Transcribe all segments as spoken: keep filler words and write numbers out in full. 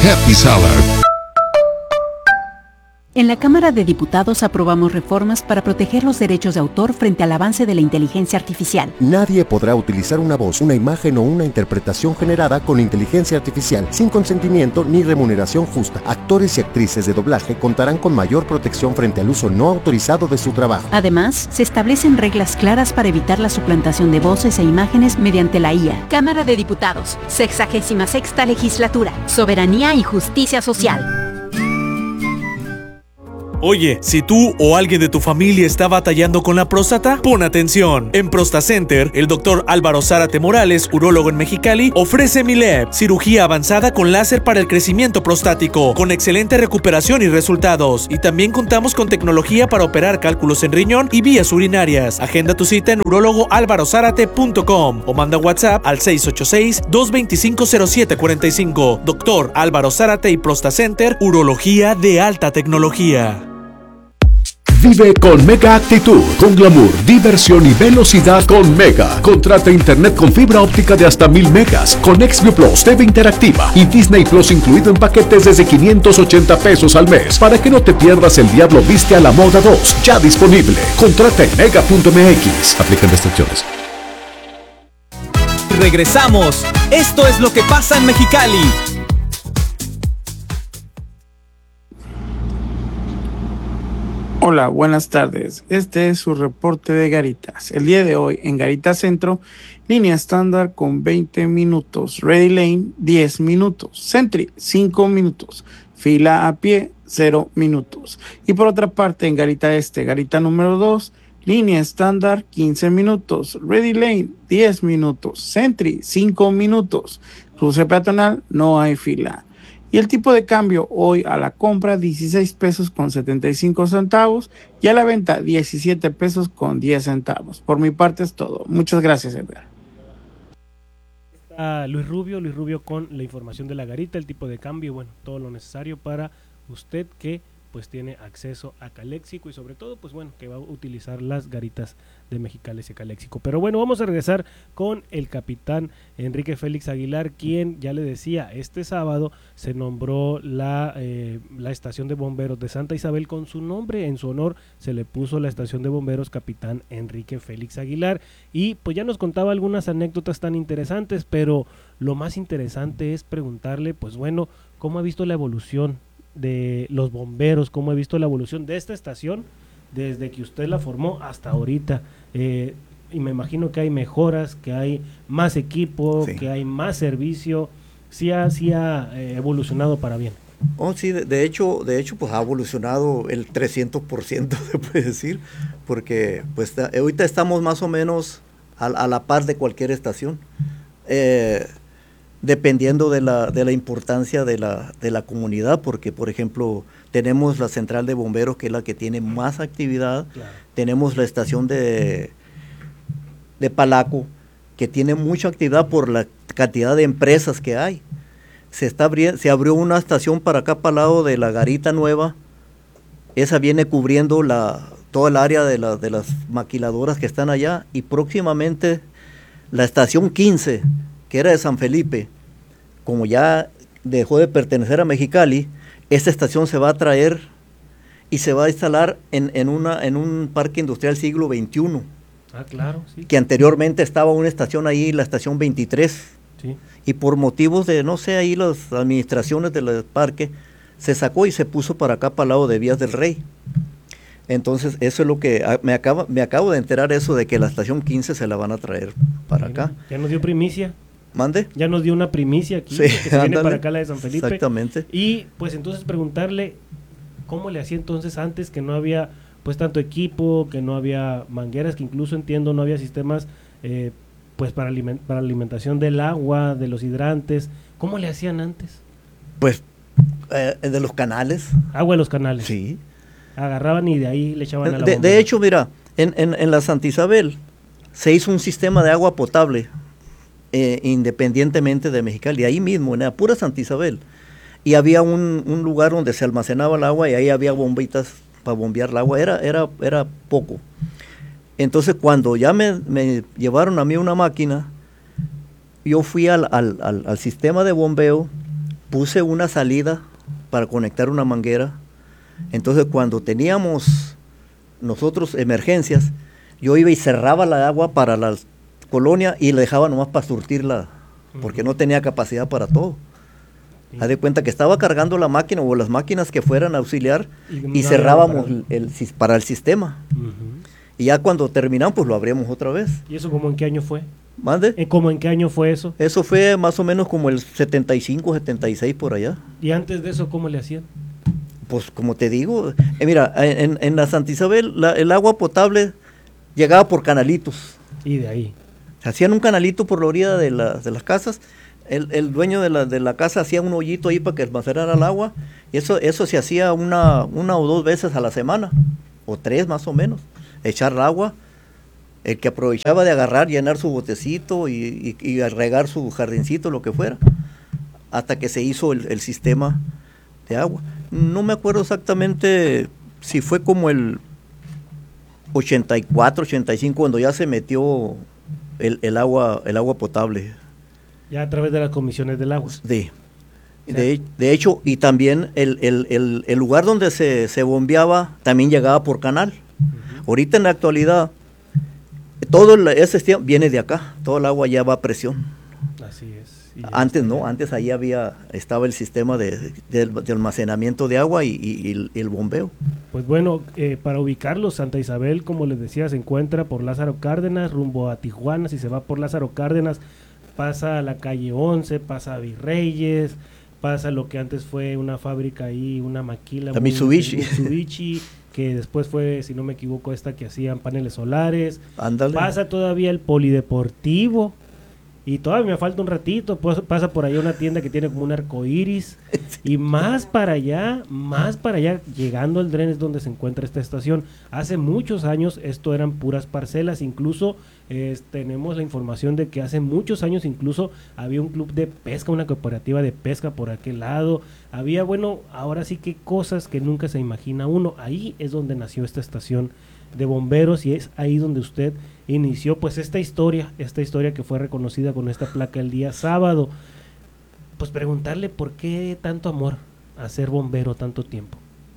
Happy Salad. En la Cámara de Diputados aprobamos reformas para proteger los derechos de autor frente al avance de la inteligencia artificial. Nadie podrá utilizar una voz, una imagen o una interpretación generada con inteligencia artificial sin consentimiento ni remuneración justa. Actores y actrices de doblaje contarán con mayor protección frente al uso no autorizado de su trabajo. Además, se establecen reglas claras para evitar la suplantación de voces e imágenes mediante la I A. Cámara de Diputados, sexagésima sexta legislatura, soberanía y justicia social. Oye, si tú o alguien de tu familia está batallando con la próstata, pon atención. En ProstaCenter, el doctor Álvaro Zárate Morales, urólogo en Mexicali, ofrece Mileb, cirugía avanzada con láser para el crecimiento prostático, con excelente recuperación y resultados. Y también contamos con tecnología para operar cálculos en riñón y vías urinarias. Agenda tu cita en urólogo álvaro zárate punto com o manda WhatsApp al seis ocho seis, dos dos cinco, cero siete cuatro cinco. Doctor Álvaro Zárate y ProstaCenter, urología de alta tecnología. Vive con Mega Actitud, con glamour, diversión y velocidad con Mega. Contrata internet con fibra óptica de hasta mil megas, con Xview Plus, T V interactiva y Disney Plus incluido en paquetes desde quinientos ochenta pesos al mes. Para que no te pierdas El Diablo Viste a la Moda dos, ya disponible. Contrata en mega punto m x. Aplican restricciones. Regresamos. Esto es lo que pasa en Mexicali. Hola, buenas tardes. Este es su reporte de Garitas. El día de hoy en Garitas Centro, línea estándar con veinte minutos, Ready Lane diez minutos, Sentry cinco minutos, fila a pie cero minutos. Y por otra parte en Garita Este, Garita número dos, línea estándar quince minutos, Ready Lane diez minutos, Sentry cinco minutos, cruce peatonal no hay fila. Y el tipo de cambio hoy a la compra dieciséis pesos con setenta y cinco centavos y a la venta diecisiete pesos con diez centavos. Por mi parte es todo. Muchas gracias, Edgar. Está Luis Rubio, Luis Rubio con la información de la garita, el tipo de cambio, bueno, todo lo necesario para usted que pues tiene acceso a Caléxico y sobre todo pues bueno, que va a utilizar las garitas de Mexicali y Caléxico. Pero bueno, vamos a regresar con el capitán Enrique Félix Aguilar, quien ya le decía, este sábado se nombró la, eh, la estación de bomberos de Santa Isabel con su nombre, en su honor se le puso la estación de bomberos capitán Enrique Félix Aguilar y pues ya nos contaba algunas anécdotas tan interesantes, pero lo más interesante es preguntarle pues bueno, ¿cómo ha visto la evolución de los bomberos? ¿Cómo he visto la evolución de esta estación desde que usted la formó hasta ahorita? Eh, y me imagino que hay mejoras, que hay más equipo, sí, que hay más servicio, sí ha, sí ha eh, evolucionado para bien. Oh, sí, de, de hecho, de hecho, pues ha evolucionado el trescientos por ciento, se puede decir, porque pues ahorita estamos más o menos a, a la par de cualquier estación. Eh, dependiendo de la, de la importancia de la, de la comunidad, porque por ejemplo tenemos la central de bomberos que es la que tiene más actividad, claro, tenemos la estación de, de Palaco que tiene mucha actividad por la cantidad de empresas que hay. Se, está abri- se abrió una estación para acá para el lado de la Garita Nueva, esa viene cubriendo la, todo el área de, la, de las maquiladoras que están allá, y próximamente la estación quince, que era de San Felipe, como ya dejó de pertenecer a Mexicali, esta estación se va a traer y se va a instalar en, en, una, en un parque industrial siglo veintiuno. Ah, claro, sí. Que anteriormente estaba una estación ahí, la estación veintitrés, sí, y por motivos de, no sé, ahí las administraciones del parque, se sacó y se puso para acá, para el lado de Vías del Rey. Entonces, eso es lo que, me, acaba, me acabo de enterar eso de que la estación quince se la van a traer para Bueno, acá. Ya nos dio primicia. ¿Mande? Ya nos dio una primicia aquí, sí, que se viene para acá la de San Felipe. Exactamente. Y pues entonces preguntarle, ¿cómo le hacía entonces antes que no había pues tanto equipo, que no había mangueras, que incluso entiendo no había sistemas eh, pues para, aliment- para alimentación del agua, de los hidrantes? ¿Cómo le hacían antes? Pues eh, de los canales. Agua de los canales. Sí. Agarraban y de ahí le echaban a la de, bombera. de hecho, mira, en, en, en la Santa Isabel se hizo un sistema de agua potable eh, independientemente de Mexicali, ahí mismo, en la pura Santa Isabel. Y había un, un lugar donde se almacenaba el agua y ahí había bombitas para bombear el agua, era, era, era poco. Entonces, cuando ya me, me llevaron a mí una máquina, yo fui al, al, al, al sistema de bombeo puse una salida para conectar una manguera. Entonces cuando teníamos nosotros emergencias, yo iba y cerraba la agua para la colonia y la dejaba nomás para surtirla, porque uh-huh. no tenía capacidad para todo. Sí. Haz de cuenta que estaba cargando la máquina o las máquinas que fueran a auxiliar y, y cerrábamos para el, el, para el sistema. Uh-huh. Y ya cuando terminamos, pues lo abríamos otra vez. ¿Y eso como en qué año fue? ¿Mande? ¿Cómo en qué año fue eso? Eso fue más o menos como el setenta y cinco, setenta y seis por allá. ¿Y antes de eso cómo le hacían? Pues como te digo, eh, mira, en, en la Santa Isabel la, el agua potable llegaba por canalitos. ¿Y de ahí? Hacían un canalito por la orilla de, la, de las casas. El, el dueño de la, de la casa hacía un hoyito ahí para que almacenara el agua. Y eso, eso se hacía una, una o dos veces a la semana, o tres más o menos. Echar agua. El que aprovechaba de agarrar, llenar su botecito y, y, y regar su jardincito, lo que fuera, hasta que se hizo el, el sistema de agua. No me acuerdo exactamente si fue como el ochenta y cuatro, ochenta y cinco, cuando ya se metió el, el agua el agua potable. Ya a través de las comisiones del agua. Sí. De, de hecho, y también el, el, el, el lugar donde se, se bombeaba también llegaba por canal. Uh-huh. Ahorita en la actualidad, todo el, ese tiempo viene de acá, todo el agua ya va a presión. Así es. Antes no, antes ahí había, estaba el sistema de, de, de almacenamiento de agua y, y, y, el, y el bombeo. Pues bueno, eh, para ubicarlo, Santa Isabel, como les decía, se encuentra por Lázaro Cárdenas, rumbo a Tijuana. Si se va por Lázaro Cárdenas, pasa a la calle once, pasa a Virreyes, pasa lo que antes fue una fábrica ahí, una maquila. La muy, Mitsubishi. Mitsubishi que después fue, si no me equivoco, esta que hacían paneles solares. Ándale. Pasa todavía el polideportivo. Y todavía me falta un ratito, pues pasa por allá una tienda que tiene como un arco iris. Y más para allá, más para allá, llegando al Dren es donde se encuentra esta estación. Hace muchos años esto eran puras parcelas, incluso eh, tenemos la información de que hace muchos años incluso había un club de pesca, una cooperativa de pesca por aquel lado. Había, bueno, ahora sí que cosas que nunca se imagina uno. Ahí es donde nació esta estación de bomberos y es ahí donde usted inició pues esta historia, esta historia que fue reconocida con esta placa el día sábado. Pues preguntarle por qué tanto amor a ser bombero tanto tiempo.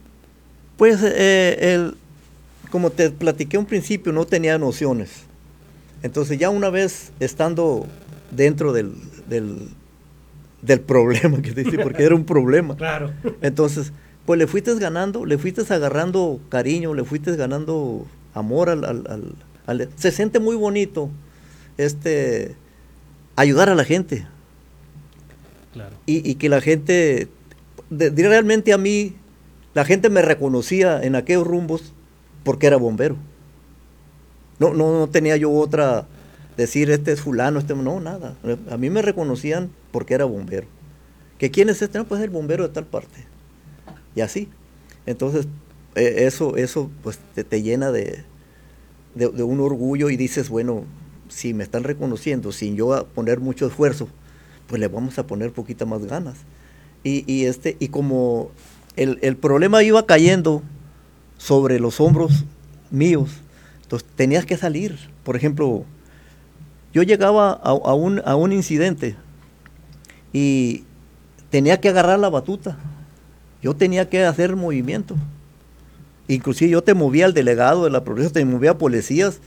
Pues eh, el, como te platiqué un principio, no tenía nociones. Entonces ya una vez estando dentro del, del, del problema, que te dice, porque era un problema. Claro. Entonces, pues le fuiste ganando, le fuiste agarrando cariño, le fuiste ganando amor al, al, al, al se siente muy bonito este ayudar a la gente. Claro. Y, y que la gente, de, de, realmente a mí, la gente me reconocía en aquellos rumbos porque era bombero. No, no, no tenía yo otra, decir este es fulano, este no, nada. A mí me reconocían porque era bombero. ¿Que quién es este? No, pues el bombero de tal parte. Y así. Entonces, eh, eso, eso pues te, te llena de, de, de un orgullo y dices, bueno, si me están reconociendo sin yo poner mucho esfuerzo, pues le vamos a poner poquita más ganas. Y, y, este, y como el, el problema iba cayendo sobre los hombros míos, entonces tenías que salir. Por ejemplo, yo llegaba a, a, un, a un incidente y tenía que agarrar la batuta. Yo tenía que hacer movimiento. Inclusive yo te movía al delegado de la provincia, te movía a policías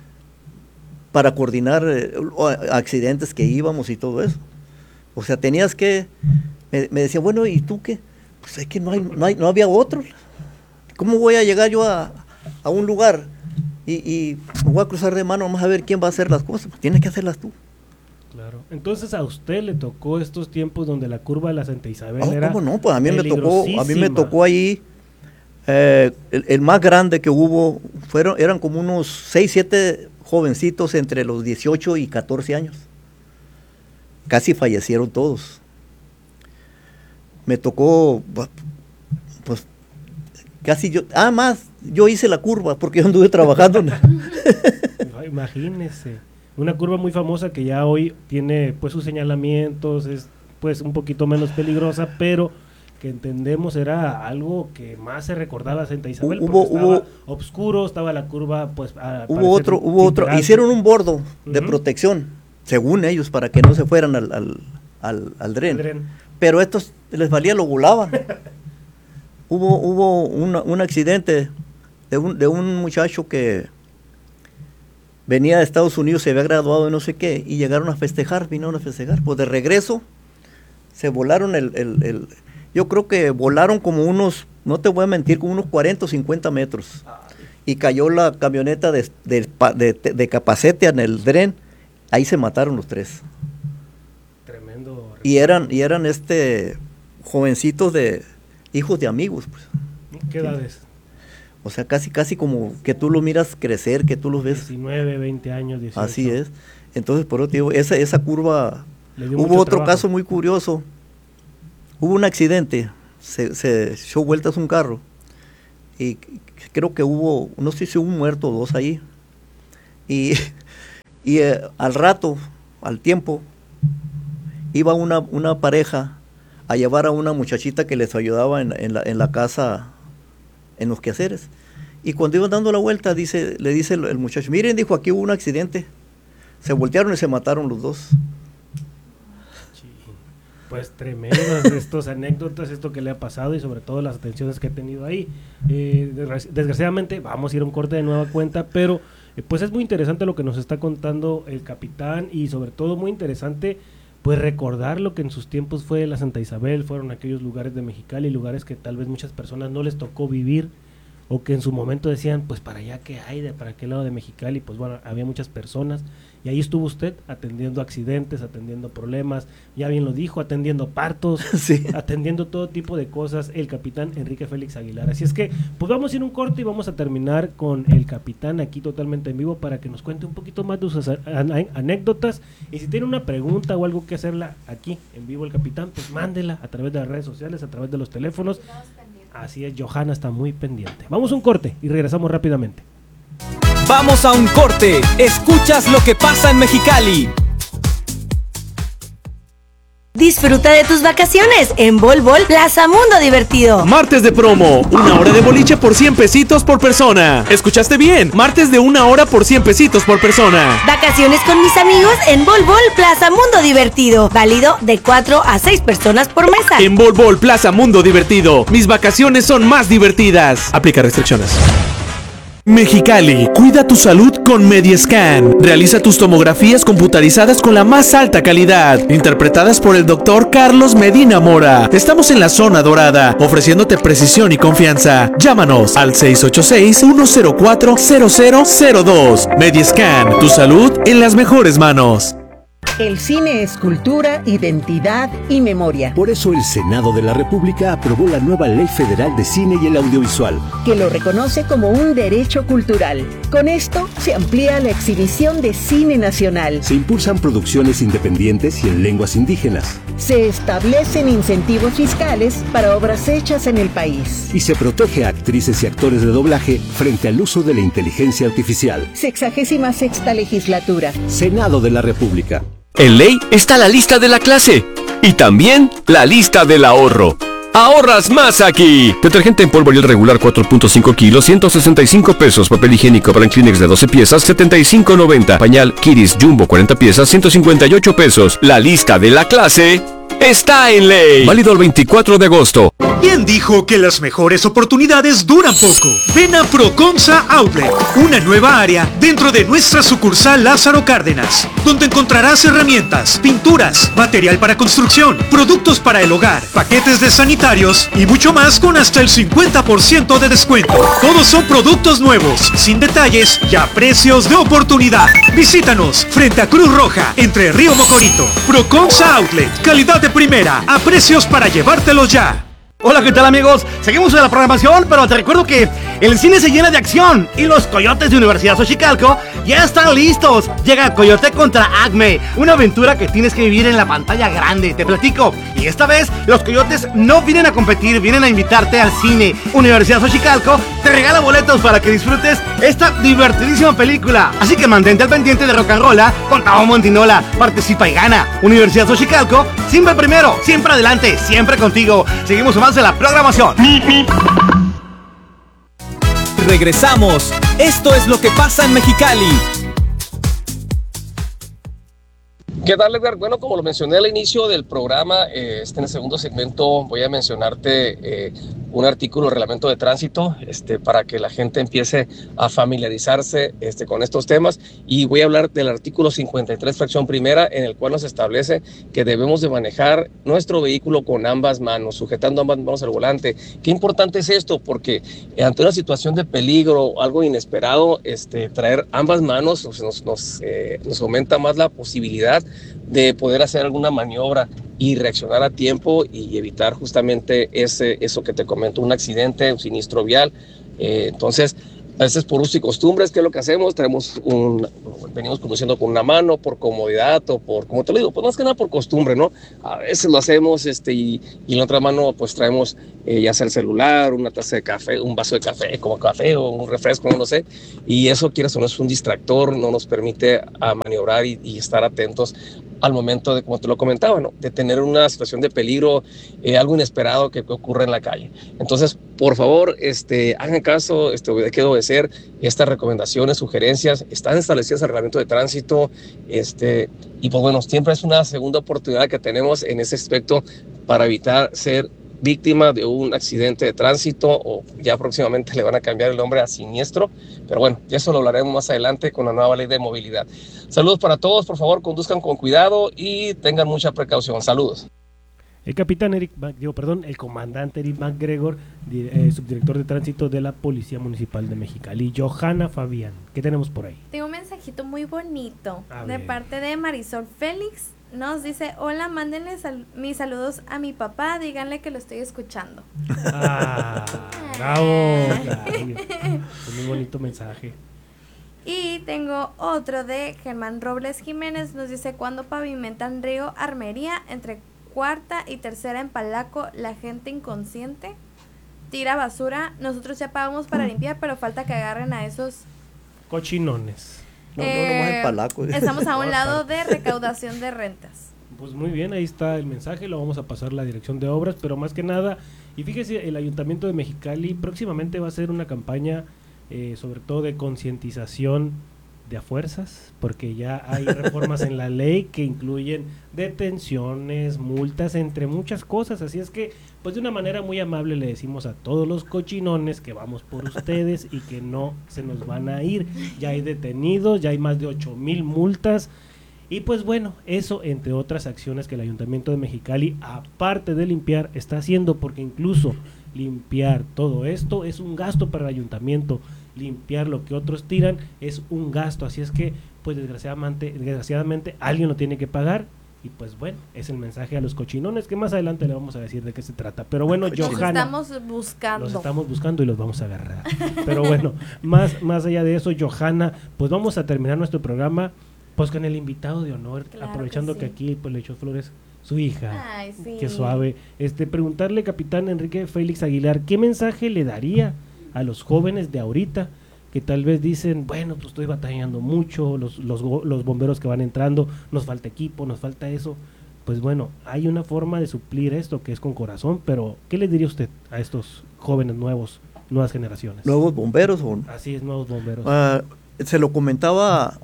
para coordinar eh, accidentes que íbamos y todo eso. O sea, tenías que, me, me decía, bueno, ¿y tú qué? Pues es que no, hay, no, hay, no había otro. ¿Cómo voy a llegar yo a, a un lugar y, y me voy a cruzar de mano, vamos a ver quién va a hacer las cosas? Pues tienes que hacerlas tú. Claro. Entonces a usted le tocó estos tiempos donde la curva de la Santa Isabel oh, era ¿cómo no? Pues a mí me tocó, a mí me tocó ahí eh, el, el más grande que hubo fueron eran como unos seis, siete jovencitos entre los dieciocho y catorce años. Casi fallecieron todos. Me tocó pues casi yo, ah más, yo hice la curva porque yo anduve trabajando. Imagínese. Una curva muy famosa que ya hoy tiene pues sus señalamientos, es pues un poquito menos peligrosa, pero que entendemos era algo que más se recordaba a Santa Isabel, hubo, porque estaba hubo, oscuro, estaba la curva pues a, hubo otro, hubo otro, alto. Hicieron un bordo de uh-huh. protección, según ellos, para que no se fueran al, al, al, al dren. dren. Pero estos les valía, lo volaban. hubo hubo una, un accidente de un, de un muchacho que venía de Estados Unidos, se había graduado de no sé qué, y llegaron a festejar, vinieron a festejar. Pues de regreso, se volaron el, el, el... Yo creo que volaron como unos, no te voy a mentir, como unos cuarenta o cincuenta metros. Y cayó la camioneta de, de, de, de, de Capacete en el dren. Ahí se mataron los tres. Tremendo. Y eran, y eran este jovencitos de hijos de amigos. Pues. ¿Qué edades? O sea, casi casi como que tú lo miras crecer, que tú los ves. diecinueve, veinte años, dieciocho. Así es. Entonces, por eso te digo, esa, esa curva... Hubo otro trabajo. caso muy curioso. Hubo un accidente, se, se echó vueltas un carro. Y creo que hubo, no sé si hubo un muerto o dos ahí. Y, y eh, al rato, al tiempo, iba una, una pareja a llevar a una muchachita que les ayudaba en, en, la, en la casa, en los quehaceres. Y cuando iban dando la vuelta, dice, le dice el, el muchacho, miren, dijo, aquí hubo un accidente. Se voltearon y se mataron los dos. Sí. Pues tremendas estas anécdotas, esto que le ha pasado y sobre todo las atenciones que ha tenido ahí. Eh, desgraciadamente vamos a ir a un corte de nueva cuenta, pero eh, pues es muy interesante lo que nos está contando el capitán y sobre todo muy interesante pues recordar lo que en sus tiempos fue la Santa Isabel, fueron aquellos lugares de Mexicali, lugares que tal vez muchas personas no les tocó vivir o que en su momento decían, pues para allá qué hay, de para qué lado de Mexicali, pues bueno, había muchas personas y ahí estuvo usted atendiendo accidentes, atendiendo problemas, ya bien lo dijo, atendiendo partos, sí. atendiendo todo tipo de cosas, el capitán Enrique Félix Aguilar. Así es que, pues vamos a ir a un corte y vamos a terminar con el capitán aquí totalmente en vivo para que nos cuente un poquito más de sus anécdotas y si tiene una pregunta o algo que hacerla aquí en vivo el capitán, pues mándela a través de las redes sociales, a través de los teléfonos. Así es, Johanna está muy pendiente. Vamos a un corte y regresamos rápidamente. Vamos a un corte. Escuchas lo que pasa en Mexicali. Disfruta de tus vacaciones en Bol Bol Plaza Mundo Divertido. Martes de promo, una hora de boliche por cien pesitos por persona. ¿Escuchaste bien? Martes de una hora por cien pesitos por persona. Vacaciones con mis amigos en Bol Bol Plaza Mundo Divertido. Válido de cuatro a seis personas por mesa. En Bol Bol Plaza Mundo Divertido, mis vacaciones son más divertidas. Aplica restricciones. Mexicali, cuida tu salud con Mediescan. Realiza tus tomografías computarizadas con la más alta calidad, interpretadas por el doctor Carlos Medina Mora. Estamos en la zona dorada, ofreciéndote precisión y confianza. Llámanos al seis ocho seis, uno cero cuatro, cero cero cero dos. Mediescan, tu salud en las mejores manos. El cine es cultura, identidad y memoria. Por eso el Senado de la República aprobó la nueva Ley Federal de Cine y el Audiovisual, que lo reconoce como un derecho cultural. Con esto se amplía la exhibición de cine nacional. Se impulsan producciones independientes y en lenguas indígenas. Se establecen incentivos fiscales para obras hechas en el país. Y se protege a actrices y actores de doblaje frente al uso de la inteligencia artificial. Sexagésima sexta legislatura. Senado de la República. En ley está la lista de la clase y también la lista del ahorro. ¡Ahorras más aquí! Detergente en polvo Ariel regular cuatro punto cinco kilos, ciento sesenta y cinco pesos. Papel higiénico para Kleenex de doce piezas, setenta y cinco noventa. Pañal Kiris Jumbo cuarenta piezas, ciento cincuenta y ocho pesos. La lista de la clase está en ley. Válido el veinticuatro de agosto. ¿Quién dijo que las mejores oportunidades duran poco? Ven a Proconsa Outlet, una nueva área dentro de nuestra sucursal Lázaro Cárdenas, donde encontrarás herramientas, pinturas, material para construcción, productos para el hogar, paquetes de sanitarios y mucho más con hasta el cincuenta por ciento de descuento. Todos son productos nuevos, sin detalles y a precios de oportunidad. Visítanos frente a Cruz Roja, entre Río Mocorito. Proconsa Outlet, calidad de primera, a precios para llevártelos ya. Hola, ¿qué tal amigos? Seguimos en la programación, pero te recuerdo que el cine se llena de acción y los Coyotes de Universidad Xochicalco ya están listos. Llega Coyote contra Acme, una aventura que tienes que vivir en la pantalla grande, te platico. Y esta vez los Coyotes no vienen a competir, vienen a invitarte al cine. Universidad Xochicalco te regala boletos para que disfrutes esta divertidísima película. Así que mantente al pendiente de Rock and Rolla con Tavo Montinola, participa y gana. Universidad Xochicalco, siempre primero, siempre adelante, siempre contigo. Seguimos más de la programación. Regresamos. Esto es lo que pasa en Mexicali. ¿Qué tal, Edgar? Bueno, como lo mencioné al inicio del programa, eh, este en el segundo segmento voy a mencionarte eh, un artículo del reglamento de tránsito este, para que la gente empiece a familiarizarse este, con estos temas, y voy a hablar del artículo cincuenta y tres, fracción primera, en el cual nos establece que debemos de manejar nuestro vehículo con ambas manos, sujetando ambas manos al volante. Qué importante es esto, porque ante una situación de peligro o algo inesperado, este, traer ambas manos nos, nos, nos, eh, nos aumenta más la posibilidad de poder hacer alguna maniobra y reaccionar a tiempo y evitar justamente ese, eso que te comento, un accidente, un siniestro vial. Eh, entonces, a veces por uso y costumbres, ¿qué es lo que hacemos? Traemos un, venimos conduciendo con una mano por comodidad o por, como te lo digo, pues más que nada por costumbre, ¿no? A veces lo hacemos este, y, y en la otra mano pues traemos eh, ya sea el celular, una taza de café, un vaso de café, como café o un refresco, no lo sé, y eso, quieras o no, es un distractor, no nos permite a maniobrar y, y estar atentos al momento de, como te lo comentaba, ¿no? De tener una situación de peligro, eh, algo inesperado que, que ocurre en la calle. Entonces, por favor, este, hagan caso, este, hay que obedecer estas recomendaciones, sugerencias, están establecidas en el reglamento de tránsito, este, y pues bueno, siempre es una segunda oportunidad que tenemos en ese aspecto para evitar ser víctima de un accidente de tránsito, o ya próximamente le van a cambiar el nombre a siniestro, pero bueno, ya eso lo hablaremos más adelante con la nueva ley de movilidad. Saludos para todos, por favor, conduzcan con cuidado y tengan mucha precaución. Saludos. El capitán Eric, digo, perdón, el comandante Eric McGregor, eh, subdirector de tránsito de la Policía Municipal de Mexicali. Johanna Fabián, ¿qué tenemos por ahí? Tengo un mensajito muy bonito A de ver. parte de Marisol Félix. Nos dice, hola, mándenle sal- mis saludos a mi papá, díganle que lo estoy escuchando. Ah, bravo. Ay, es muy bonito mensaje. Y tengo otro de Germán Robles Jiménez, nos dice, cuando pavimentan Río Armería entre cuarta y tercera en Palaco, la gente inconsciente tira basura, nosotros ya pagamos para limpiar, pero falta que agarren a esos... Cochinones. No, no, nomás en Palaco. Estamos a un lado de recaudación de rentas. Pues muy bien, ahí está el mensaje, lo vamos a pasar a la dirección de obras, pero más que nada, y fíjese, el Ayuntamiento de Mexicali próximamente va a hacer una campaña eh, sobre todo de concientización de a fuerzas, porque ya hay reformas en la ley que incluyen detenciones, multas, entre muchas cosas, así es que pues de una manera muy amable le decimos a todos los cochinones que vamos por ustedes y que no se nos van a ir. Ya hay detenidos, ya hay más de ocho mil multas. Y pues bueno, eso entre otras acciones que el Ayuntamiento de Mexicali, aparte de limpiar, está haciendo, porque incluso limpiar todo esto es un gasto para el ayuntamiento. Limpiar lo que otros tiran es un gasto, así es que pues desgraciadamente, desgraciadamente alguien lo tiene que pagar. Y pues bueno, es el mensaje a los cochinones, que más adelante le vamos a decir de qué se trata. Pero bueno, Los Johanna, estamos buscando. los estamos buscando y los vamos a agarrar. Pero bueno, más, más allá de eso, Johanna, pues vamos a terminar nuestro programa pues con el invitado de honor, Claro aprovechando que que, sí. aquí pues le echó flores su hija. Ay, sí. Qué suave. Este, preguntarle, capitán Enrique Félix Aguilar, ¿qué mensaje le daría a los jóvenes de ahorita que tal vez dicen, bueno, pues estoy batallando mucho, los, los, go- los bomberos que van entrando, nos falta equipo, nos falta eso? Pues bueno, hay una forma de suplir esto que es con corazón, pero ¿qué le diría usted a estos jóvenes nuevos, nuevas generaciones? ¿Nuevos bomberos o...? Así es, nuevos bomberos. Ah, se lo comentaba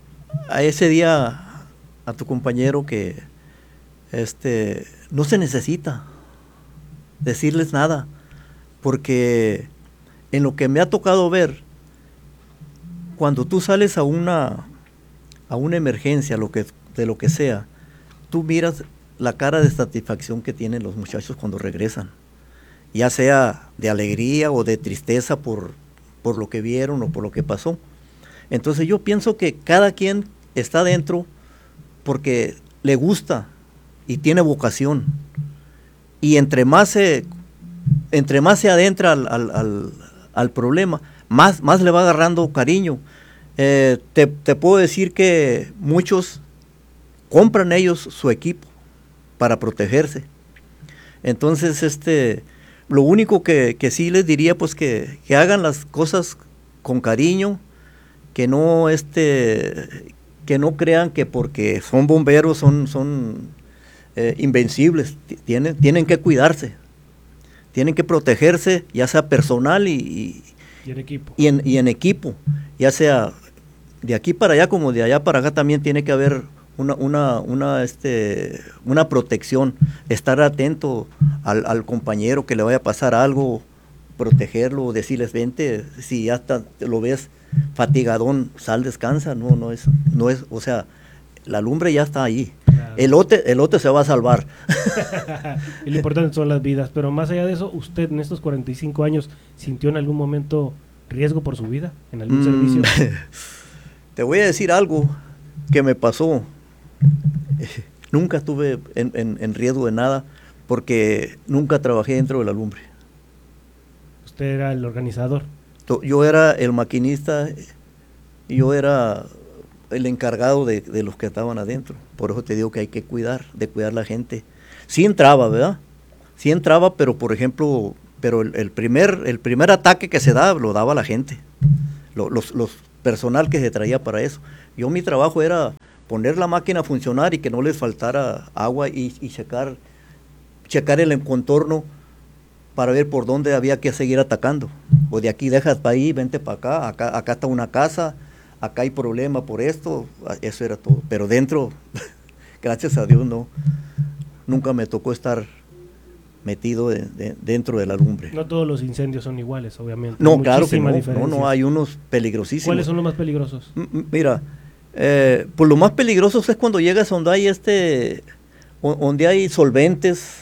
a ese día a tu compañero que este no se necesita decirles nada, porque en lo que me ha tocado ver, cuando tú sales a una a una emergencia, lo que, de lo que sea, tú miras la cara de satisfacción que tienen los muchachos cuando regresan, ya sea de alegría o de tristeza por, por lo que vieron o por lo que pasó. Entonces yo pienso que cada quien está dentro porque le gusta y tiene vocación, y entre más se, entre más se adentra al, al, al, al problema, más, más le va agarrando cariño. Eh, te, te puedo decir que muchos compran ellos su equipo para protegerse. Entonces, este, lo único que, que sí les diría, pues que, que hagan las cosas con cariño, que no, este, que no crean que porque son bomberos son, son eh, invencibles. Tienen, tienen que cuidarse, tienen que protegerse, ya sea personal y, y, y en equipo. Y en, y en equipo, ya sea de aquí para allá como de allá para acá, también tiene que haber una, una, una, este, una protección, estar atento al, al compañero que le vaya a pasar algo, protegerlo, decirles, vente, si ya está, lo ves fatigadón, sal, descansa, no, no es, no es, o sea, la lumbre ya está ahí. Claro. El lote, el lote se va a salvar. Y lo importante son las vidas, pero más allá de eso, usted en estos cuarenta y cinco años, ¿sintió en algún momento riesgo por su vida en algún mm, servicio? Te voy a decir algo que me pasó. Nunca estuve en, en, en riesgo de nada porque nunca trabajé dentro de la lumbre. ¿Usted era el organizador? Yo era el maquinista, yo era el encargado de, de los que estaban adentro. Por eso te digo que hay que cuidar, de cuidar la gente. Sí entraba, ¿verdad? Sí entraba, pero por ejemplo, pero el, el primer el primer ataque que se da, lo daba la gente. Lo, los, los personal que se traía para eso. Yo mi trabajo era poner la máquina a funcionar y que no les faltara agua y, y checar, checar el contorno para ver por dónde había que seguir atacando. O de aquí dejas para ahí, vente para acá, acá, acá está una casa, acá hay problema por esto, eso era todo. Pero dentro, gracias a Dios, no, nunca me tocó estar metido de, de, dentro de la lumbre. No todos los incendios son iguales, obviamente. No, claro que no, no, no, hay unos peligrosísimos. ¿Cuáles son los más peligrosos? M mira, eh, pues lo más peligroso es cuando llegas donde hay este, donde hay solventes.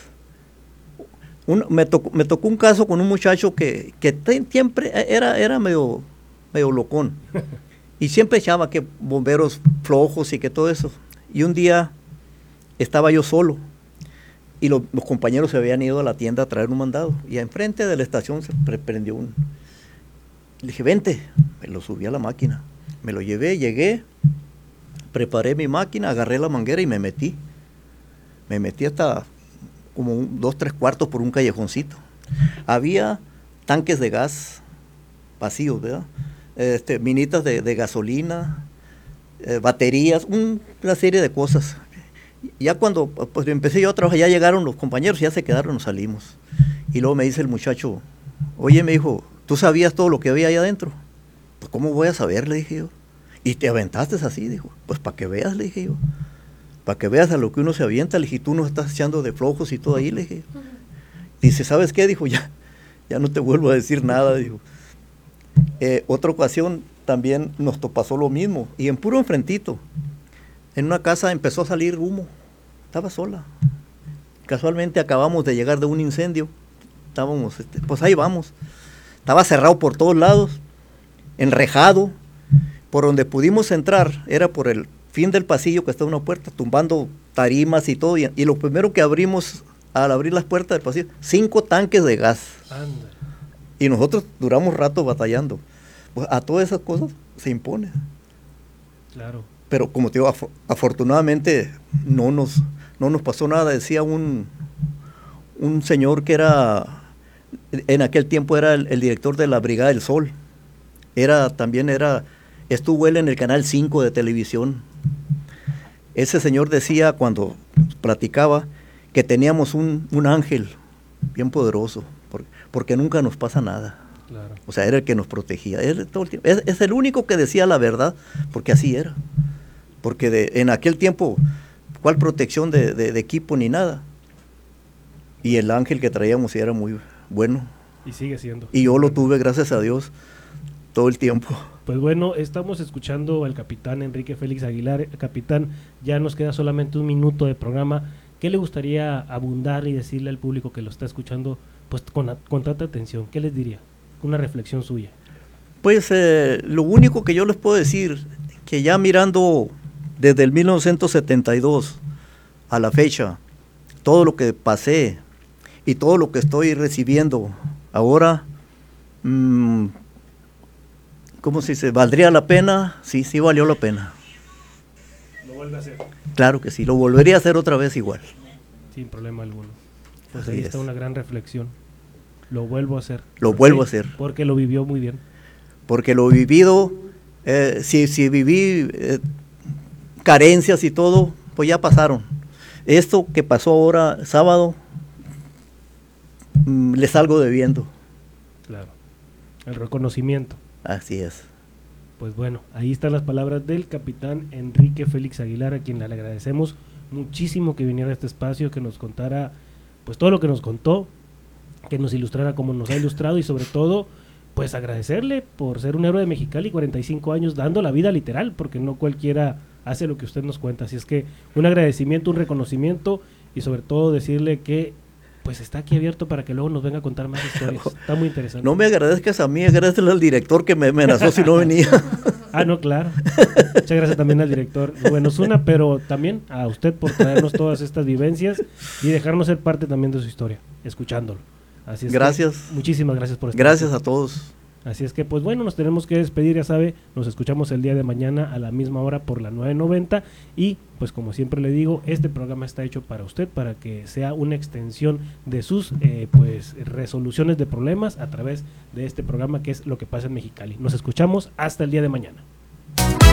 Un, me, tocó, me tocó un caso con un muchacho que, que siempre era, era medio, medio locón. Y siempre echaba que bomberos flojos y que todo eso. Y un día estaba yo solo. Y lo, los compañeros se habían ido a la tienda a traer un mandado. Y enfrente de la estación se prendió un... Le dije, vente. Me lo subí a la máquina. Me lo llevé, llegué, preparé mi máquina, agarré la manguera y me metí. Me metí hasta como un, dos, tres cuartos por un callejoncito. Había tanques de gas vacíos, ¿verdad? Este, minitas de, de gasolina, eh, baterías, un, una serie de cosas. Ya cuando pues, empecé yo a trabajar, ya llegaron los compañeros, ya se quedaron, nos salimos. Y luego me dice el muchacho, oye, me dijo, ¿tú sabías todo lo que había ahí adentro? Pues, ¿cómo voy a saber? Le dije yo. Y te aventaste así, dijo. Pues, para que veas, le dije yo. Para que veas a lo que uno se avienta, le dije, tú no estás echando de flojos y todo ahí, le dije. Dice, ¿sabes qué? Dijo, ya, ya no te vuelvo a decir nada, dijo. Eh, otra ocasión también nos pasó lo mismo, y en puro enfrentito. En una casa empezó a salir humo, estaba sola. Casualmente acabamos de llegar de un incendio, estábamos, este, pues ahí vamos. Estaba cerrado por todos lados, enrejado. Por donde pudimos entrar era por el fin del pasillo que está una puerta, tumbando tarimas y todo. Y, y lo primero que abrimos al abrir las puertas del pasillo, cinco tanques de gas. Anda. Y nosotros duramos rato batallando. Pues a todas esas cosas se impone. Claro. Pero como te digo, af afortunadamente no nos, no nos pasó nada. Decía un, un señor que era, en aquel tiempo era el, el director de la Brigada del Sol. Era, también era, estuvo él en el Canal cinco de televisión. Ese señor decía cuando platicaba que teníamos un, un ángel bien poderoso, porque, porque nunca nos pasa nada. Claro. O sea, era el que nos protegía. Él, todo el tiempo, es, es el único que decía la verdad, porque así era. Porque de, en aquel tiempo, ¿cuál protección de, de, de equipo ni nada? Y el ángel que traíamos era muy bueno. Y sigue siendo. Y yo lo tuve, gracias a Dios, todo el tiempo. Pues bueno, estamos escuchando al capitán Enrique Félix Aguilar. Capitán, ya nos queda solamente un minuto de programa. ¿Qué le gustaría abundar y decirle al público que lo está escuchando pues con, con tanta atención? ¿Qué les diría? Una reflexión suya. Pues eh, lo único que yo les puedo decir, que ya mirando desde el mil novecientos setenta y dos a la fecha, todo lo que pasé y todo lo que estoy recibiendo ahora, mmm, ¿cómo se dice? ¿Valdría la pena? Sí, sí valió la pena. ¿Lo vuelve a hacer? Claro que sí, lo volvería a hacer otra vez igual. Sin problema alguno. Pues ahí está una gran reflexión. Lo vuelvo a hacer. Lo vuelvo a hacer. Porque lo vivió muy bien. Porque lo vivido, eh, si, si viví eh, carencias y todo, pues ya pasaron. Esto que pasó ahora, sábado, mmm, le salgo debiendo. Claro. El reconocimiento. Así es. Pues bueno, ahí están las palabras del capitán Enrique Félix Aguilar, a quien le agradecemos muchísimo que viniera a este espacio, que nos contara pues todo lo que nos contó, que nos ilustrara como nos ha ilustrado y sobre todo pues agradecerle por ser un héroe de Mexicali, cuarenta y cinco años dando la vida literal, porque no cualquiera hace lo que usted nos cuenta. Así es que un agradecimiento, un reconocimiento y sobre todo decirle que pues está aquí abierto para que luego nos venga a contar más historias. Está muy interesante. No me agradezcas a mí, agradecele al director que me amenazó si no venía. Ah, no, claro. Muchas gracias también al director Rubén Osuna, pero también a usted por traernos todas estas vivencias y dejarnos ser parte también de su historia, escuchándolo. Así es gracias. Que, muchísimas gracias por estar Gracias aquí. A todos. Así es que, pues bueno, nos tenemos que despedir, ya sabe, nos escuchamos el día de mañana a la misma hora por la nueve noventa y, pues como siempre le digo, este programa está hecho para usted, para que sea una extensión de sus, eh, pues, resoluciones de problemas a través de este programa que es Lo que pasa en Mexicali. Nos escuchamos hasta el día de mañana.